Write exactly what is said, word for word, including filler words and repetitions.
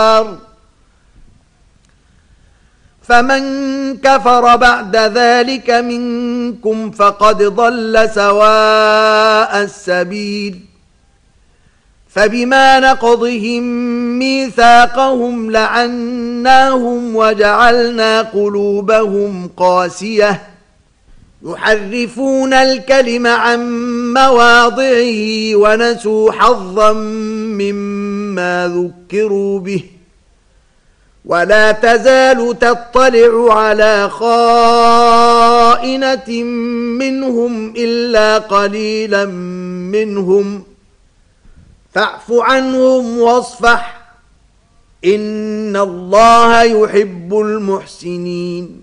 فمن كفر بعد ذلك منكم فقد ضل سواء السبيل فبما نقضهم ميثاقهم لعناهم وجعلنا قلوبهم قاسية يحرفون الكلم عن مواضعه ونسوا حظا مما ذكروا به ولا تزال تطلع على خائنة منهم إلا قليلا منهم فاعف عنهم واصفح إن الله يحب المحسنين